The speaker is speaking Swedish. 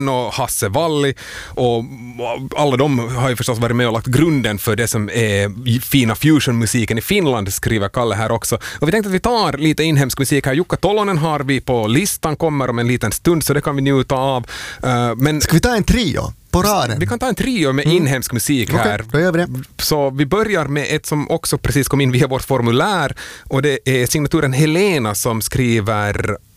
och Hasse Valli och alla de har ju förstås varit med och lagt grunden för det som är fina fusionmusiken i Finland, skriver Kalle här också. Och vi tänkte att vi tar lite inhemsk musik här. Jukka Tolonen har vi på listan, kommer om en liten stund, så det kan vi njuta av. Men ska vi ta en trio på raden? Vi kan ta en trio med inhemsk musik här. Okej, då gör vi det. Så vi börjar med ett som också precis kom in via vårt formulär, och det är signaturen Helena som skriver